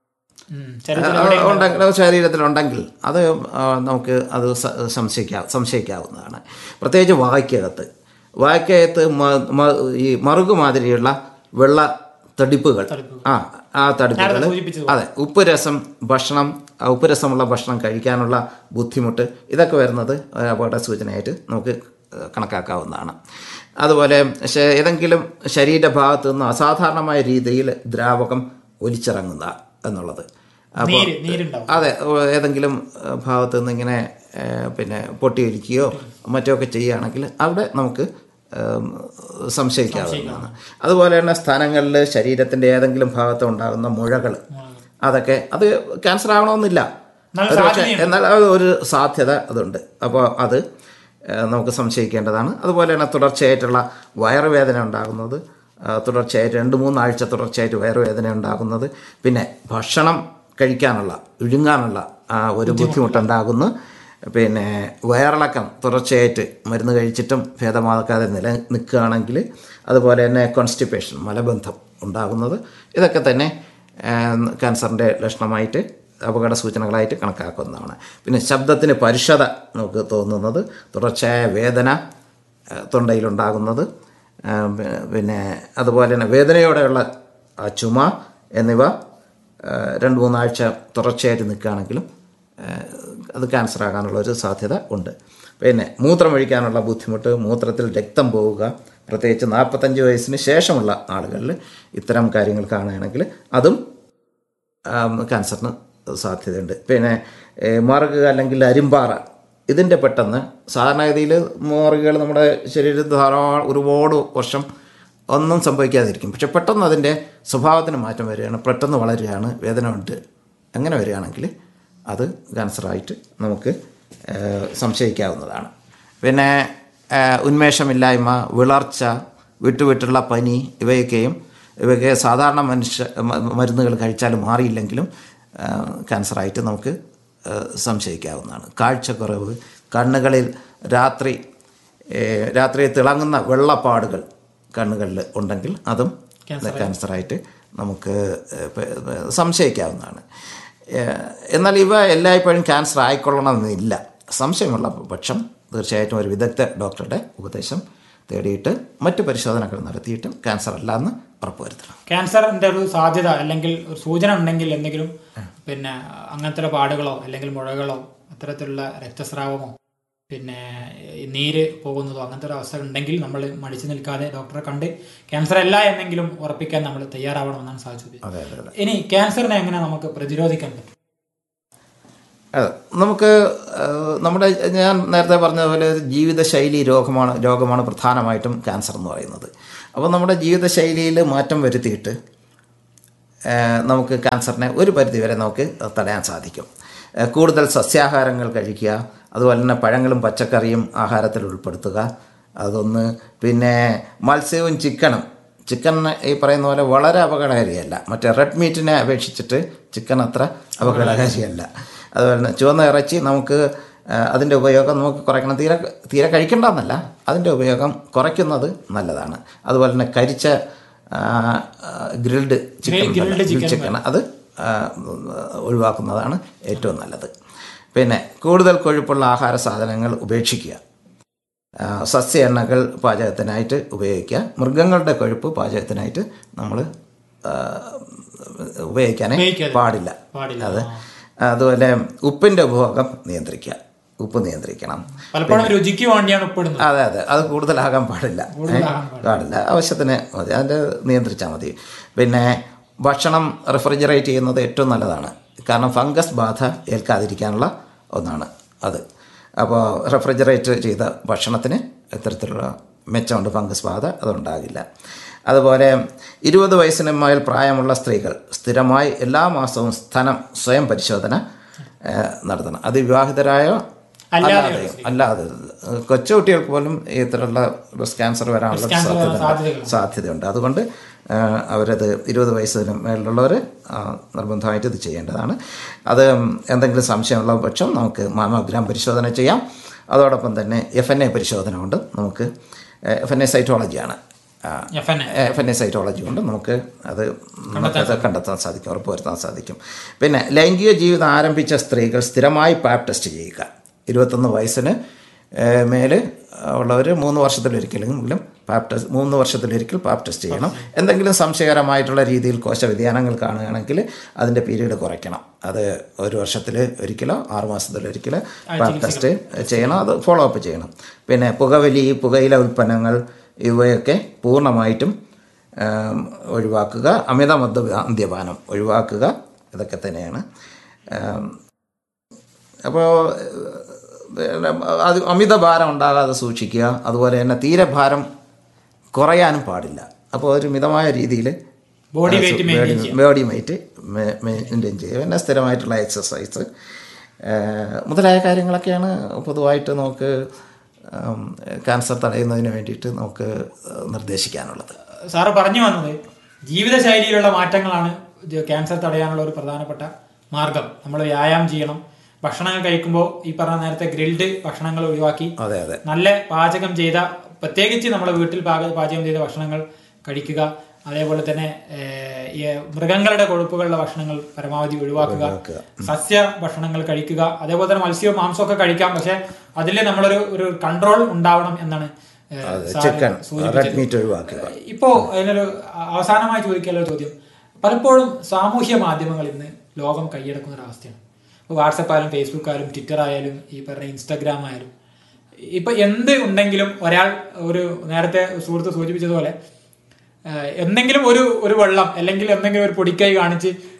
ഉണ്ടെങ്കിൽ ശരീരത്തിലുണ്ടെങ്കിൽ അത് നമുക്ക് അത് സംശയിക്കാം സംശയിക്കാവുന്നതാണ്. പ്രത്യേകിച്ച് വായ്ക്കകത്ത് വായ്ക്കകത്ത് ഈ മറുകു മാതിരിയുള്ള വെള്ള തടിപ്പുകൾ, ആ ആ തടിപ്പുകൾ, അതെ ഉപ്പ് രസം ഭക്ഷണം ഉപ്പ് രസമുള്ള ഭക്ഷണം കഴിക്കാനുള്ള ബുദ്ധിമുട്ട്, ഇതൊക്കെ വരുന്നത് അപകട സൂചനയായിട്ട് നമുക്ക് കണക്കാക്കാവുന്നതാണ്. അതുപോലെ ഏതെങ്കിലും ശരീരഭാഗത്തു നിന്ന് അസാധാരണമായ രീതിയിൽ ദ്രാവകം ഒലിച്ചിറങ്ങുക എന്നുള്ളത്. അപ്പോൾ അതെ ഏതെങ്കിലും ഭാഗത്തു നിന്ന് ഇങ്ങനെ പിന്നെ പൊട്ടിയൊലിക്കുകയോ മറ്റോ ഒക്കെ ചെയ്യുകയാണെങ്കിൽ അവിടെ നമുക്ക് സംശയിക്കാവുന്നതാണ്. അതുപോലെ തന്നെ സ്ഥലങ്ങളിൽ ശരീരത്തിൻ്റെ ഏതെങ്കിലും ഭാഗത്ത് ഉണ്ടാകുന്ന മുഴകൾ, അതൊക്കെ അത് ക്യാൻസർ ആകണമെന്നില്ല, എന്നാൽ ഒരു സാധ്യത അതുണ്ട്. അപ്പോൾ അത് നമുക്ക് സംശയിക്കേണ്ടതാണ്. അതുപോലെ തന്നെ തുടർച്ചയായിട്ടുള്ള വയറുവേദന ഉണ്ടാകുന്നത്, തുടർച്ചയായിട്ട് രണ്ട് മൂന്നാഴ്ച തുടർച്ചയായിട്ട് വയറുവേദന ഉണ്ടാകുന്നത്, പിന്നെ ഭക്ഷണം കഴിക്കാനുള്ള വിഴുങ്ങാനുള്ള ആ ഒരു ബുദ്ധിമുട്ടുണ്ടാകുന്നു, പിന്നെ വയറിളക്കം തുടർച്ചയായിട്ട് മരുന്ന് കഴിച്ചിട്ടും ഭേദമാക്കാതെ നില നിൽക്കുകയാണെങ്കിൽ, അതുപോലെ തന്നെ കോൺസ്റ്റിപ്പേഷൻ മലബന്ധം ഉണ്ടാകുന്നത്, ഇതൊക്കെ തന്നെ ക്യാൻസറിൻ്റെ ലക്ഷണമായിട്ട് അപകട സൂചനകളായിട്ട് കണക്കാക്കുന്നതാണ്. പിന്നെ ശബ്ദത്തിന് പരുഷത നമുക്ക് തോന്നുന്നത്, തുടർച്ചയായ വേദന തൊണ്ടയിലുണ്ടാകുന്നത്, പിന്നെ അതുപോലെ തന്നെ വേദനയോടെയുള്ള ചുമ എന്നിവ രണ്ട് മൂന്നാഴ്ച തുടർച്ചയായിട്ട് നിൽക്കുകയാണെങ്കിലും അത് ക്യാൻസർ ആകാനുള്ളൊരു സാധ്യത ഉണ്ട്. പിന്നെ മൂത്രമൊഴിക്കാനുള്ള ബുദ്ധിമുട്ട്, മൂത്രത്തിൽ രക്തം പോവുക, പ്രത്യേകിച്ച് നാൽപ്പത്തഞ്ച് വയസ്സിന് ശേഷമുള്ള ആളുകളിൽ ഇത്തരം കാര്യങ്ങൾ കാണുകയാണെങ്കിൽ അതും ക്യാൻസറിന് സാധ്യതയുണ്ട്. പിന്നെ മറുക് അല്ലെങ്കിൽ അരിമ്പാറ, ഇതിൻ്റെ പെട്ടെന്ന് സാധാരണഗതിയിൽ മറുകുകൾ നമ്മുടെ ശരീരത്തിൽ ധാരാളം ഒരുപാട് വർഷം ഒന്നും സംഭവിക്കാതിരിക്കും. പക്ഷെ പെട്ടെന്ന് അതിൻ്റെ സ്വഭാവത്തിന് മാറ്റം വരികയാണ്, പെട്ടെന്ന് വളരുകയാണ്, വേദന ഉണ്ട്, അങ്ങനെ വരികയാണെങ്കിൽ അത് ക്യാൻസറായിട്ട് നമുക്ക് സംശയിക്കാവുന്നതാണ്. പിന്നെ ഉന്മേഷമില്ലായ്മ, വിളർച്ച, വിട്ടുവിട്ടുള്ള പനി ഇവയൊക്കെയും ഇവയൊക്കെ സാധാരണ മനുഷ്യ മരുന്നുകൾ കഴിച്ചാൽ മാറിയില്ലെങ്കിലും ക്യാൻസറായിട്ട് നമുക്ക് സംശയിക്കാവുന്നതാണ്. കാഴ്ചക്കുറവ്, കണ്ണുകളിൽ രാത്രി രാത്രി തിളങ്ങുന്ന വെള്ളപ്പാടുകൾ കണ്ണുകളിൽ ഉണ്ടെങ്കിൽ അതും ക്യാൻസറായിട്ട് നമുക്ക് സംശയിക്കാവുന്നതാണ്. എന്നാൽ ഇവ എല്ലായ്പ്പോഴും ക്യാൻസർ ആയിക്കൊള്ളണമെന്നില്ല. സംശയമുള്ള പക്ഷം തീർച്ചയായിട്ടും ഒരു വിദഗ്ധ ഡോക്ടറുടെ ഉപദേശം തേടിയിട്ട് മറ്റു പരിശോധനകൾ നടത്തിയിട്ടും ക്യാൻസർ അല്ല എന്ന് ഉറപ്പുവരുത്തണം. ക്യാൻസറിന്റെ ഒരു സാധ്യത അല്ലെങ്കിൽ ഒരു സൂചന ഉണ്ടെങ്കിൽ എന്തെങ്കിലും പിന്നെ അങ്ങനത്തെ പാടുകളോ അല്ലെങ്കിൽ മുഴകളോ അത്തരത്തിലുള്ള രക്തസ്രാവമോ പിന്നെ നീര് പോകുന്നതോ അങ്ങനത്തെ ഒരു അവസ്ഥ ഉണ്ടെങ്കിൽ നമ്മൾ മടിച്ചു നിൽക്കാതെ ഡോക്ടറെ കണ്ട് ക്യാൻസർ അല്ല എന്നെങ്കിലും ഉറപ്പിക്കാൻ നമ്മൾ തയ്യാറാവണമെന്നാണ് സാധിച്ചത്. ഇനി ക്യാൻസറിനെ എങ്ങനെ നമുക്ക് പ്രതിരോധിക്കാൻ പറ്റും? അതെ, നമുക്ക് നമ്മുടെ ഞാൻ നേരത്തെ പറഞ്ഞതുപോലെ ജീവിതശൈലി രോഗമാണ് രോഗമാണ് പ്രധാനമായിട്ടും ക്യാൻസർ എന്ന് പറയുന്നത്. അപ്പോൾ നമ്മുടെ ജീവിതശൈലിയിൽ മാറ്റം വരുത്തിയിട്ട് നമുക്ക് ക്യാൻസറിനെ ഒരു പരിധിവരെ നമുക്ക് തടയാൻ സാധിക്കും. കൂടുതൽ സസ്യാഹാരങ്ങൾ കഴിക്കുക, അതുപോലെ തന്നെ പഴങ്ങളും പച്ചക്കറിയും ആഹാരത്തിൽ ഉൾപ്പെടുത്തുക, അതൊന്ന്. പിന്നെ മത്സ്യവും ചിക്കനും ചിക്കൻ ഈ പറയുന്ന പോലെ വളരെ അപകടകാരിയല്ല, മറ്റേ റെഡ് മീറ്റിനെ അപേക്ഷിച്ചിട്ട് ചിക്കൻ അത്ര അപകടകാരിയല്ല. അതുപോലെ തന്നെ ചുവന്ന ഇറച്ചി നമുക്ക് അതിൻ്റെ ഉപയോഗം നമുക്ക് കുറയ്ക്കണം. തീരെ തീരെ കഴിക്കേണ്ടെന്നല്ല, അതിൻ്റെ ഉപയോഗം കുറയ്ക്കുന്നത് നല്ലതാണ്. അതുപോലെ തന്നെ കരിച്ച ഗ്രിൽഡ് ചിക്കൻ ചിക്കൻ അത് ഒഴിവാക്കുന്നതാണ് ഏറ്റവും നല്ലത്. പിന്നെ കൂടുതൽ കൊഴുപ്പുള്ള ആഹാര സാധനങ്ങൾ ഉപേക്ഷിക്കുക. സസ്യ എണ്ണകൾ പാചകത്തിനായിട്ട് ഉപയോഗിക്കുക. മൃഗങ്ങളുടെ കൊഴുപ്പ് പാചകത്തിനായിട്ട് നമ്മൾ ഉപയോഗിക്കാനേ പാടില്ല. അത് അതുപോലെ ഉപ്പിൻ്റെ ഉപഭോഗം നിയന്ത്രിക്കുക. ഉപ്പ് നിയന്ത്രിക്കണം. പലപ്പോഴും രുചിക്ക് വേണ്ടിയാണ് ഉപ്പിടുന്നത്. അതെ അതെ അത് കൂടുതലാകാൻ പാടില്ല പാടില്ല ആവശ്യത്തിന് മതി, അതിൻ്റെ നിയന്ത്രിച്ചാൽ മതി. പിന്നെ ഭക്ഷണം റെഫ്രിജറേറ്റ് ചെയ്യുന്നത് ഏറ്റവും നല്ലതാണ്, കാരണം ഫംഗസ് ബാധ ഏൽക്കാതിരിക്കാനുള്ള ഒന്നാണ് അത്. അപ്പോൾ റെഫ്രിജറേറ്റ് ചെയ്ത ഭക്ഷണത്തിന് ഇത്തരത്തിലുള്ള മെച്ചമുണ്ട്, ഫംഗസ് ബാധ അതുണ്ടാകില്ല. അതുപോലെ ഇരുപത് വയസ്സിന് മേൽ പ്രായമുള്ള സ്ത്രീകൾ സ്ഥിരമായി എല്ലാ മാസവും സ്തനം സ്വയം പരിശോധന നടത്തണം. അത് വിവാഹിതരായോ അല്ലാതെ അല്ലാതെ കൊച്ചുകുട്ടികൾക്ക് പോലും ഇത്തരമുള്ള ബ്രസ്റ്റ് ക്യാൻസർ വരാനുള്ള സാധ്യത സാധ്യതയുണ്ട്. അതുകൊണ്ട് അവരത് ഇരുപത് വയസ്സിന് മേലുള്ളവർ നിർബന്ധമായിട്ട് ഇത് ചെയ്യേണ്ടതാണ്. അത് എന്തെങ്കിലും സംശയമുള്ള പക്ഷം നമുക്ക് മാമോഗ്രാം പരിശോധന ചെയ്യാം. അതോടൊപ്പം തന്നെ എഫ് എൻ എ പരിശോധന കൊണ്ട് നമുക്ക് F N A സൈറ്റോളജിയാണ് F N A cytology കൊണ്ട് നമുക്ക് അത് നമുക്കത് കണ്ടെത്താൻ സാധിക്കും, ഉറപ്പുവരുത്താൻ സാധിക്കും. പിന്നെ ലൈംഗിക ജീവിതം ആരംഭിച്ച സ്ത്രീകൾ സ്ഥിരമായി പാപ്പ് ടെസ്റ്റ് ചെയ്യുക. ഇരുപത്തൊന്ന് വയസ്സിന് മേൽ ഉള്ളവർ മൂന്ന് വർഷത്തിലൊരിക്കലെങ്കിലും പാപ്പ് ടെസ്റ്റ് മൂന്ന് വർഷത്തിലൊരിക്കൽ പാപ്പ് ടെസ്റ്റ് ചെയ്യണം. എന്തെങ്കിലും സംശയകരമായിട്ടുള്ള രീതിയിൽ കോശ വ്യതിയാനങ്ങൾ കാണുകയാണെങ്കിൽ അതിൻ്റെ പീരീഡ് കുറയ്ക്കണം. അത് ഒരു വർഷത്തിൽ ഒരിക്കലോ ആറ് മാസത്തിലൊരിക്കലോ പാപ്പ് ടെസ്റ്റ് ചെയ്യണം, അത് ഫോളോ അപ്പ് ചെയ്യണം. പിന്നെ പുകവലി, പുകയില ഉൽപ്പന്നങ്ങൾ ഇവയൊക്കെ പൂർണ്ണമായിട്ടും ഒഴിവാക്കുക. അമിത മദ്യപാനം ഒഴിവാക്കുക. ഇതൊക്കെ തന്നെയാണ്. അപ്പോൾ അത് അമിത ഭാരം ഉണ്ടാകാതെ സൂക്ഷിക്കുക. അതുപോലെ തന്നെ തീരെ ഭാരം കുറയാനും പാടില്ല. അപ്പോൾ ഒരു മിതമായ രീതിയിൽ ബോഡി ബോഡി വെയിറ്റ് മെയിൻറ്റെയിൻ ചെയ്യുക. പിന്നെ സ്ഥിരമായിട്ടുള്ള എക്സസൈസ് മുതലായ കാര്യങ്ങളൊക്കെയാണ് പൊതുവായിട്ട് നമുക്ക് ക്യാൻസർ തടയുന്നതിന് വേണ്ടിയിട്ട് നമുക്ക് നിർദ്ദേശിക്കാനുള്ളത്. സാറ് പറഞ്ഞു വന്നത് ജീവിതശൈലിയിലുള്ള മാറ്റങ്ങളാണ് ക്യാൻസർ തടയാനുള്ള ഒരു പ്രധാനപ്പെട്ട മാർഗം. നമ്മൾ വ്യായാമം ചെയ്യണം, ഭക്ഷണങ്ങൾ കഴിക്കുമ്പോൾ ഈ പറഞ്ഞ നേരത്തെ ഗ്രിൽഡ് ഭക്ഷണങ്ങൾ ഒഴിവാക്കി അതെ അതെ നല്ല പാചകം ചെയ്ത, പ്രത്യേകിച്ച് നമ്മുടെ വീട്ടിൽ പാചകം ചെയ്ത ഭക്ഷണങ്ങൾ കഴിക്കുക. അതേപോലെ തന്നെ ഈ മൃഗങ്ങളുടെ കൊഴുപ്പുകളുടെ ഭക്ഷണങ്ങൾ പരമാവധി ഒഴിവാക്കുക. സസ്യ ഭക്ഷണങ്ങൾ കഴിക്കുക. അതേപോലെ തന്നെ മത്സ്യവും മാംസമൊക്കെ കഴിക്കാം, പക്ഷെ അതിൽ നമ്മളൊരു ഒരു കൺട്രോൾ ഉണ്ടാവണം എന്നാണ് ഇപ്പോ അതിനൊരു അവസാനമായി ചോദിക്കാനുള്ള ചോദ്യം. പലപ്പോഴും സാമൂഹ്യ മാധ്യമങ്ങൾ ഇന്ന് ലോകം കൈയടക്കുന്ന ഒരു അവസ്ഥയാണ്. ഇപ്പോൾ വാട്സപ്പ് ആയാലും ഫേസ്ബുക്ക് ആയാലും ട്വിറ്റർ ആയാലും ഈ പറഞ്ഞ ഇൻസ്റ്റാഗ്രാം ആയാലും ഇപ്പൊ എന്ത് ഉണ്ടെങ്കിലും ഒരാൾ ഒരു നേരത്തെ സുഹൃത്ത് സൂചിപ്പിച്ചതുപോലെ എന്തെങ്കിലും ഒരു ഒരു വെള്ളം അല്ലെങ്കിൽ എന്തെങ്കിലും ഒരു പൊടിക്കൈ കാണിച്ച്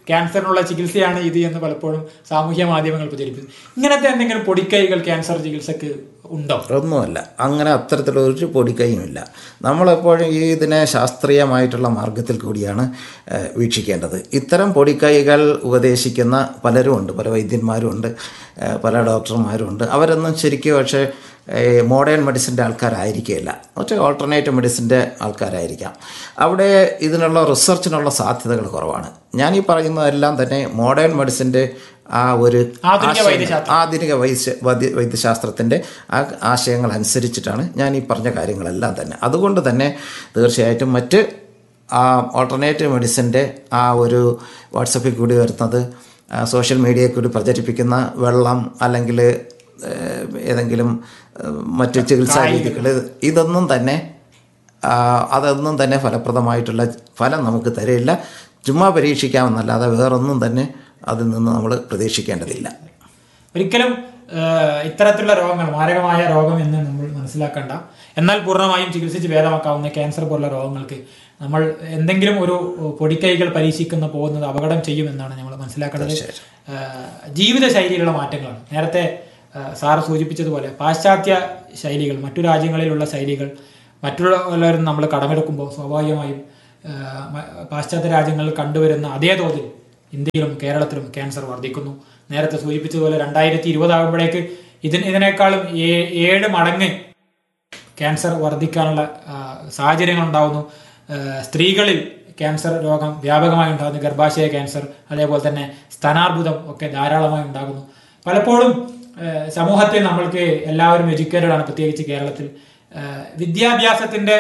ക്യാൻസറിനുള്ള ചികിത്സയാണ് ഇത് എന്ന് പലപ്പോഴും സാമൂഹ്യ മാധ്യമങ്ങൾ പ്രചരിപ്പിക്കുന്നു. ഇങ്ങനത്തെ എന്തെങ്കിലും പൊടിക്കൈകൾ ക്യാൻസർ ചികിത്സക്ക് ഉണ്ടോ? ഒന്നുമല്ല, അങ്ങനെ അത്തരത്തിലുള്ള ഒരു പൊടിക്കൈയുമില്ല. നമ്മളെപ്പോഴും ഈ ഇതിനെ ശാസ്ത്രീയമായിട്ടുള്ള മാർഗത്തിൽ കൂടിയാണ് വീക്ഷിക്കേണ്ടത്. ഇത്തരം പൊടിക്കൈകൾ ഉപദേശിക്കുന്ന പലരും ഉണ്ട്, പല വൈദ്യന്മാരും ഉണ്ട്, പല ഡോക്ടർമാരും ഉണ്ട്. അവരൊന്നും ശരിക്കും പക്ഷേ മോഡേൺ മെഡിസിൻ്റെ ആൾക്കാരായിരിക്കില്ല, മറ്റേ ഓൾട്ടർനേറ്റീവ് മെഡിസിൻ്റെ ആൾക്കാരായിരിക്കാം. അവിടെ ഇതിനുള്ള റിസർച്ചിനുള്ള സാധ്യതകൾ കുറവാണ്. ഞാനീ പറയുന്നതെല്ലാം തന്നെ മോഡേൺ മെഡിസിൻ്റെ ആ ഒരു ആധുനിക വൈദ്യ വൈദ്യശാസ്ത്രത്തിൻ്റെ ആ ആശയങ്ങൾ അനുസരിച്ചിട്ടാണ് ഞാൻ ഈ പറഞ്ഞ കാര്യങ്ങളെല്ലാം തന്നെ. അതുകൊണ്ട് തന്നെ തീർച്ചയായിട്ടും മറ്റ് ആ ഓൾട്ടർനേറ്റീവ് മെഡിസിൻ്റെ ആ ഒരു വാട്സപ്പിൽ കൂടി വരുന്നത്, സോഷ്യൽ മീഡിയയിൽ കൂടി പ്രചരിപ്പിക്കുന്ന വെള്ളം അല്ലെങ്കിൽ ഏതെങ്കിലും മറ്റ് ചികിത്സാ രീതികൾ, ഇതൊന്നും തന്നെ അതൊന്നും തന്നെ ഫലപ്രദമായിട്ടുള്ള ഫലം നമുക്ക് തരില്ല. ചുമ്മാ പരീക്ഷിക്കാമെന്നല്ലാതെ വേറൊന്നും തന്നെ അതിൽ നിന്ന് നമ്മൾ പ്രതീക്ഷിക്കേണ്ടതില്ല. ഒരിക്കലും ഇത്തരത്തിലുള്ള രോഗങ്ങൾ മാരകമായ രോഗം എന്ന് നമ്മൾ മനസ്സിലാക്കേണ്ട, എന്നാൽ പൂർണ്ണമായും ചികിത്സിച്ച് ഭേദമാക്കാവുന്ന ക്യാൻസർ പോലുള്ള രോഗങ്ങൾക്ക് നമ്മൾ എന്തെങ്കിലും ഒരു പൊടിക്കൈകൾ പരീക്ഷിക്കുന്ന പോകുന്നത് അപകടം ചെയ്യുമെന്നാണ് നമ്മൾ മനസ്സിലാക്കേണ്ടത്. ജീവിത ശൈലിയിലുള്ള മാറ്റങ്ങളാണ്. നേരത്തെ സാറ് സൂചിപ്പിച്ചതുപോലെ പാശ്ചാത്യ ശൈലികൾ, മറ്റു രാജ്യങ്ങളിലുള്ള ശൈലികൾ മറ്റുള്ളവരും നമ്മൾ കടമെടുക്കുമ്പോൾ സ്വാഭാവികമായും പാശ്ചാത്യ രാജ്യങ്ങളിൽ കണ്ടുവരുന്ന അതേ തോതിൽ ഇന്ത്യയിലും കേരളത്തിലും ക്യാൻസർ വർദ്ധിക്കുന്നു. നേരത്തെ സൂചിപ്പിച്ചതുപോലെ രണ്ടായിരത്തി ഇരുപതാകുമ്പോഴേക്ക് ഇതിന് ഇതിനേക്കാളും ഏഴ് മടങ്ങ് ക്യാൻസർ വർദ്ധിക്കാനുള്ള സാഹചര്യങ്ങൾ ഉണ്ടാകുന്നു. സ്ത്രീകളിൽ ക്യാൻസർ രോഗം വ്യാപകമായി ഉണ്ടാകുന്നു. ഗർഭാശയ ക്യാൻസർ, അതേപോലെ തന്നെ സ്തനാർബുദം ഒക്കെ ധാരാളമായി ഉണ്ടാകുന്നു. പലപ്പോഴും സമൂഹത്തിൽ നമ്മൾക്ക് എല്ലാവരും എഡ്യൂക്കേറ്റഡ് ആണ്, പ്രത്യേകിച്ച് കേരളത്തിൽ. വിദ്യാഭ്യാസത്തിന്റെ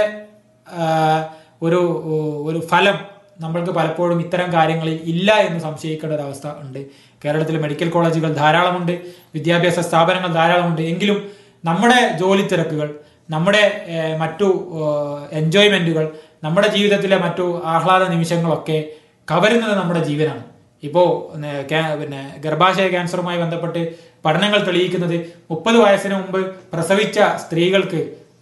ഒരു ഒരു ഫലം നമ്മൾക്ക് പലപ്പോഴും ഇത്തരം കാര്യങ്ങളിൽ ഇല്ല എന്ന് സംശയിക്കേണ്ട ഒരു അവസ്ഥ ഉണ്ട്. കേരളത്തിൽ മെഡിക്കൽ കോളേജുകൾ ധാരാളമുണ്ട്, വിദ്യാഭ്യാസ സ്ഥാപനങ്ങൾ ധാരാളമുണ്ട്. എങ്കിലും നമ്മുടെ ജോലി തിരക്കുകൾ, നമ്മുടെ മറ്റു എൻജോയ്മെന്റുകൾ, നമ്മുടെ ജീവിതത്തിലെ മറ്റു ആഹ്ലാദ നിമിഷങ്ങളൊക്കെ കവരുന്നത് നമ്മുടെ ജീവനാണ്. ഇപ്പോൾ പിന്നെ ഗർഭാശയ ക്യാൻസറുമായി ബന്ധപ്പെട്ട് പഠനങ്ങൾ തെളിയിക്കുന്നത് മുപ്പത് വയസ്സിന് മുമ്പ് പ്രസവിച്ച സ്ത്രീകൾക്ക്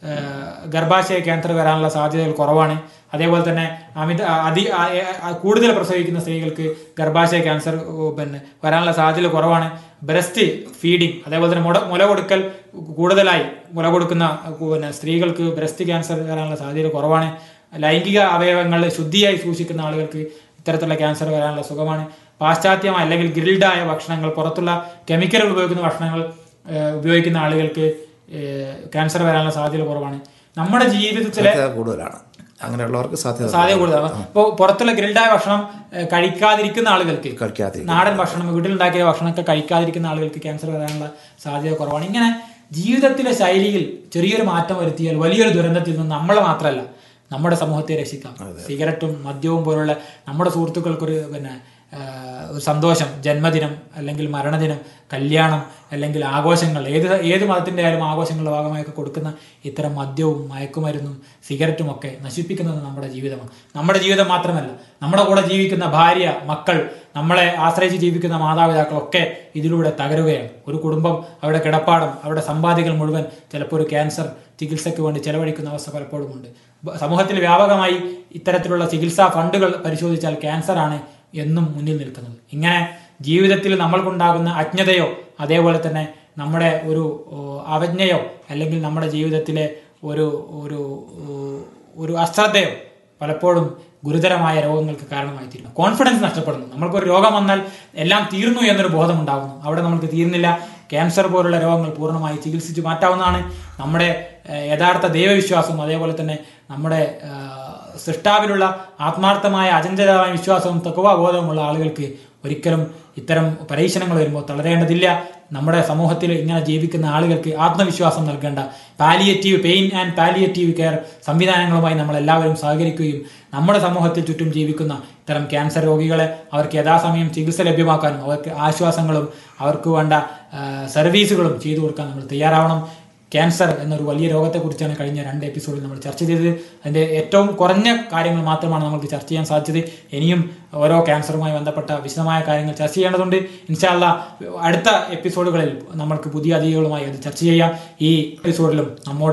ഗർഭാശയ ക്യാൻസർ വരാനുള്ള സാധ്യതകൾ കുറവാണ്. അതേപോലെ തന്നെ അമിത അതി കൂടുതൽ പ്രസവിക്കുന്ന സ്ത്രീകൾക്ക് ഗർഭാശയ ക്യാൻസർ പിന്നെ വരാനുള്ള സാധ്യത കുറവാണ്. ബ്രസ്റ്റ് ഫീഡിങ്, അതേപോലെ തന്നെ മുട മുല കൊടുക്കൽ കൂടുതലായി മുല കൊടുക്കുന്ന പിന്നെ സ്ത്രീകൾക്ക് ബ്രസ്റ്റ് ക്യാൻസർ വരാനുള്ള സാധ്യത കുറവാണ്. ലൈംഗിക അവയവങ്ങൾ ശുദ്ധിയായി സൂക്ഷിക്കുന്ന ആളുകൾക്ക് ഇത്തരത്തിലുള്ള ക്യാൻസർ വരാനുള്ള സുഖമാണ്. പാശ്ചാത്യമായ അല്ലെങ്കിൽ ഗ്രിൽഡായ ഭക്ഷണങ്ങൾ, പുറത്തുള്ള കെമിക്കലുകൾ ഉപയോഗിക്കുന്ന ഭക്ഷണങ്ങൾ ഉപയോഗിക്കുന്ന ആളുകൾക്ക് ക്യാൻസർ വരാനുള്ള സാധ്യത കുറവാണ്. നമ്മുടെ ജീവിതത്തിലെ കൂടുതലാണ് അങ്ങനെയുള്ളവർക്ക് സാധ്യത സാധ്യത കൂടുതലാണ്. ഇപ്പോൾ പുറത്തുള്ള ഗ്രിൽഡായ ഭക്ഷണം കഴിക്കാതിരിക്കുന്ന ആളുകൾക്ക്, നാടൻ ഭക്ഷണം വീട്ടിലുണ്ടാക്കിയ ഭക്ഷണമൊക്കെ കഴിക്കാതിരിക്കുന്ന ആളുകൾക്ക് ക്യാൻസർ വരാനുള്ള സാധ്യത കുറവാണ്. ഇങ്ങനെ ജീവിതത്തിലെ ശൈലിയിൽ ചെറിയൊരു മാറ്റം വരുത്തിയാൽ വലിയൊരു ദുരന്തത്തിൽ നിന്ന് നമ്മളെ മാത്രമല്ല നമ്മുടെ സമൂഹത്തെ രക്ഷിക്കാം. സിഗരറ്റും മദ്യവും പോലുള്ള നമ്മുടെ സുഹൃത്തുക്കൾക്കൊരു പിന്നെ ഒരു സന്തോഷം, ജന്മദിനം അല്ലെങ്കിൽ മരണദിനം, കല്യാണം അല്ലെങ്കിൽ ആഘോഷങ്ങൾ, ഏത് ഏത് മതത്തിൻ്റെ ആയാലും ആഘോഷങ്ങളുടെ ഭാഗമായൊക്കെ കൊടുക്കുന്ന ഇത്തരം മദ്യവും മയക്കുമരുന്നും സിഗരറ്റും ഒക്കെ നശിപ്പിക്കുന്നത് നമ്മുടെ ജീവിതമാണ്. നമ്മുടെ ജീവിതം മാത്രമല്ല, നമ്മുടെ കൂടെ ജീവിക്കുന്ന ഭാര്യ, മക്കൾ, നമ്മളെ ആശ്രയിച്ച് ജീവിക്കുന്ന മാതാപിതാക്കളൊക്കെ ഇതിലൂടെ തകരുകയാണ്. ഒരു കുടുംബം, അവരുടെ കിടപ്പാടം, അവരുടെ സമ്പാദ്യങ്ങൾ മുഴുവൻ ചിലപ്പോൾ ഒരു ക്യാൻസർ ചികിത്സയ്ക്ക് വേണ്ടി ചെലവഴിക്കുന്ന അവസ്ഥ പലപ്പോഴും ഉണ്ട്. സമൂഹത്തിൽ വ്യാപകമായി ഇത്തരത്തിലുള്ള ചികിത്സാ ഫണ്ടുകൾ പരിശോധിച്ചാൽ ക്യാൻസറാണ് എന്നും മുന്നിൽ നിൽക്കുന്നത്. ഇങ്ങനെ ജീവിതത്തിൽ നമ്മൾക്കുണ്ടാകുന്ന അജ്ഞതയോ അതേപോലെ തന്നെ നമ്മുടെ ഒരു അവജ്ഞയോ അല്ലെങ്കിൽ നമ്മുടെ ജീവിതത്തിലെ ഒരു ഒരു ഒരു അശ്രദ്ധയോ പലപ്പോഴും ഗുരുതരമായ രോഗങ്ങൾക്ക് കാരണമായി തീരുന്നു. കോൺഫിഡൻസ് നഷ്ടപ്പെടുന്നു. നമ്മൾക്കൊരു രോഗം വന്നാൽ എല്ലാം തീർന്നു എന്നൊരു ബോധം ഉണ്ടാകുന്നു. അവിടെ നമ്മൾക്ക് തീർന്നില്ല. ക്യാൻസർ പോലുള്ള രോഗങ്ങൾ പൂർണ്ണമായി ചികിത്സിച്ച് മാറ്റാവുന്നതാണ്. നമ്മുടെ യഥാർത്ഥ ദൈവവിശ്വാസവും അതേപോലെ തന്നെ നമ്മുടെ സൃഷ്ടാവിലുള്ള ആത്മാർത്ഥമായ അചഞ്ചലമായ വിശ്വാസവും തഖ്വാബോധവുമുള്ള ആളുകൾക്ക് ഒരിക്കലും ഇത്തരം പരീക്ഷണങ്ങൾ വരുമ്പോൾ തളരേണ്ടതില്ല. നമ്മുടെ സമൂഹത്തിൽ ഇങ്ങനെ ജീവിക്കുന്ന ആളുകൾക്ക് ആത്മവിശ്വാസം നൽകേണ്ട palliative pain and palliative care സംവിധാനങ്ങളുമായി നമ്മൾ എല്ലാവരും സഹകരിക്കുകയും നമ്മുടെ സമൂഹത്തിൽ ചുറ്റും ജീവിക്കുന്ന ഇത്തരം ക്യാൻസർ രോഗികളെ അവർക്ക് യഥാസമയം ചികിത്സ ലഭ്യമാക്കാനും അവർക്ക് ആശ്വാസങ്ങളും അവർക്ക് വേണ്ട സർവീസുകളും ചെയ്തു കൊടുക്കാൻ നമ്മൾ തയ്യാറാവണം. ക്യാൻസർ എന്നൊരു വലിയ രോഗത്തെക്കുറിച്ചാണ് കഴിഞ്ഞ രണ്ട് എപ്പിസോഡിൽ നമ്മൾ ചർച്ച ചെയ്തത്. അതിൻ്റെ ഏറ്റവും കുറഞ്ഞ കാര്യങ്ങൾ മാത്രമാണ് നമുക്ക് ചർച്ച ചെയ്യാൻ സാധിച്ചത്. ഇനിയും ഓരോ ക്യാൻസറുമായി ബന്ധപ്പെട്ട വിശദമായ കാര്യങ്ങൾ ചർച്ച ചെയ്യേണ്ടതുണ്ട്. ഇൻഷാ അല്ലാഹ് അടുത്ത എപ്പിസോഡുകളിൽ നമ്മൾക്ക് പുതിയ അതിഥികളുമായി അത് ചർച്ച ചെയ്യാം. ഈ എപ്പിസോഡിലും നമ്മോട്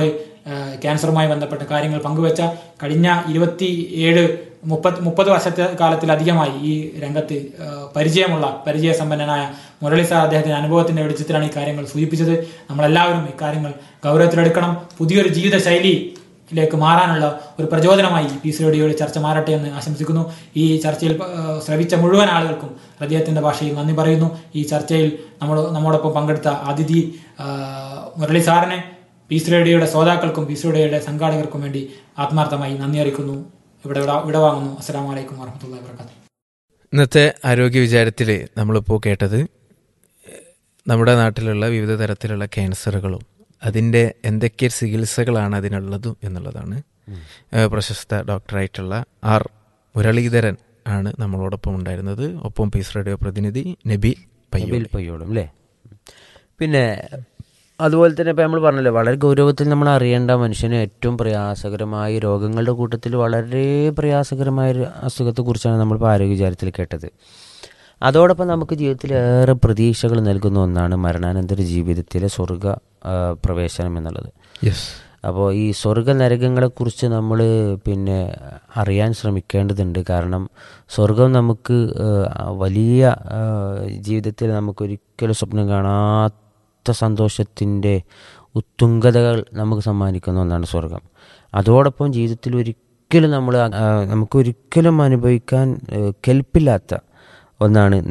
ക്യാൻസറുമായി ബന്ധപ്പെട്ട കാര്യങ്ങൾ പങ്കുവെച്ച കഴിഞ്ഞ ഇരുപത്തി ഏഴ് മുപ്പത് മുപ്പത് വർഷത്തെ കാലത്തിലധികമായി ഈ രംഗത്ത് പരിചയമുള്ള പരിചയസമ്പന്നനായ മുരളി സാർ അദ്ദേഹത്തിന്റെ അനുഭവത്തിന്റെ വെളിച്ചത്തിലാണ് ഈ കാര്യങ്ങൾ സൂചിപ്പിച്ചത്. നമ്മളെല്ലാവരും ഇക്കാര്യങ്ങൾ ഗൗരവത്തിലെടുക്കണം. പുതിയൊരു ജീവിത ശൈലിയിലേക്ക് മാറാനുള്ള ഒരു പ്രചോദനമായി പീസ് റേഡിയോയുടെ ചർച്ച മാറട്ടെ എന്ന് ആശംസിക്കുന്നു. ഈ ചർച്ചയിൽ ശ്രവിച്ച മുഴുവൻ ആളുകൾക്കും ഹൃദയത്തിന്റെ ഭാഷയിൽ നന്ദി പറയുന്നു. ഈ ചർച്ചയിൽ നമ്മൾ നമ്മോടൊപ്പം പങ്കെടുത്ത അതിഥി മുരളി സാറിനെ പീസ് റേഡിയോയുടെ ശ്രോതാക്കൾക്കും പീസ് റേഡിയോയുടെ സംഘാടകർക്കും വേണ്ടി ആത്മാർത്ഥമായി നന്ദി അറിയിക്കുന്നു. ഇവിടെ വിടവാങ്ങുന്നു. അസ്സലാമു അലൈക്കും വറഹ്മത്തുള്ളാഹി വബറകാതുഹു. ഇന്നത്തെ ആരോഗ്യ വിചാരത്തിൽ നമ്മളിപ്പോൾ കേട്ടത് നമ്മുടെ നാട്ടിലുള്ള വിവിധ തരത്തിലുള്ള ക്യാൻസറുകളും അതിൻ്റെ എന്തൊക്കെ ചികിത്സകളാണ് അതിനുള്ളതും എന്നുള്ളതാണ്. പ്രശസ്ത ഡോക്ടറായിട്ടുള്ള ആർ മുരളീധരൻ ആണ് നമ്മളോടൊപ്പം ഉണ്ടായിരുന്നത്. ഒപ്പം പീസ് റേഡിയോ പ്രതിനിധി നബീൽ നബീൽ പയ്യോടും അല്ലേ. പിന്നെ അതുപോലെ തന്നെ ഇപ്പം നമ്മൾ പറഞ്ഞല്ലോ, വളരെ ഗൗരവത്തിൽ നമ്മൾ അറിയേണ്ട മനുഷ്യന് ഏറ്റവും പ്രയാസകരമായ രോഗങ്ങളുടെ കൂട്ടത്തിൽ വളരെ പ്രയാസകരമായ ഒരു അസുഖത്തെക്കുറിച്ചാണ് നമ്മളിപ്പോൾ ആരോഗ്യ വിചാരത്തിൽ കേട്ടത്. അതോടൊപ്പം നമുക്ക് ജീവിതത്തിൽ ഏറെ പ്രതീക്ഷകൾ നൽകുന്ന ഒന്നാണ് മരണാനന്തര ജീവിതത്തിലെ സ്വർഗ പ്രവേശനം എന്നുള്ളത്. അപ്പോൾ ഈ സ്വർഗ നരകങ്ങളെക്കുറിച്ച് നമ്മൾ പിന്നെ അറിയാൻ ശ്രമിക്കേണ്ടതുണ്ട്. കാരണം സ്വർഗം നമുക്ക് വലിയ ജീവിതത്തിൽ നമുക്കൊരിക്കലും സ്വപ്നം കാണാത്ത സന്തോഷത്തിൻ്റെ ഉത്തുംഗതകൾ നമുക്ക് സമ്മാനിക്കുന്ന ഒന്നാണ് സ്വർഗം. അതോടൊപ്പം ജീവിതത്തിൽ ഒരിക്കലും നമ്മൾ നമുക്കൊരിക്കലും അനുഭവിക്കാൻ കെൽപ്പില്ലാത്ത ഒന്നാണ്